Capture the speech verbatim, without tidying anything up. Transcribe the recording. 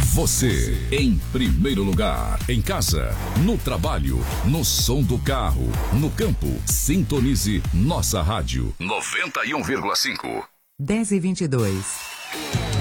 Você, em primeiro lugar. Em casa, no trabalho, no som do carro, no campo. Sintonize nossa rádio. noventa e um vírgula cinco. dez e vinte e dois.